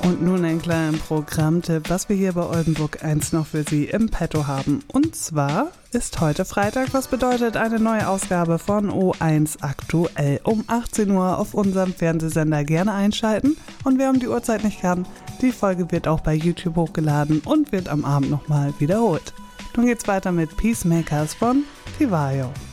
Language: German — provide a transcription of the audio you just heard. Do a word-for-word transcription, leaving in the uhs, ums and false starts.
Und nun ein kleiner Programmtipp, was wir hier bei Oldenburg eins noch für Sie im Petto haben. Und zwar ist heute Freitag, was bedeutet eine neue Ausgabe von O eins aktuell um achtzehn Uhr auf unserem Fernsehsender. Gerne einschalten. Und wer um die Uhrzeit nicht kann, die Folge wird auch bei YouTube hochgeladen und wird am Abend nochmal wiederholt. Nun geht's weiter mit Peacemakers von Tivayo.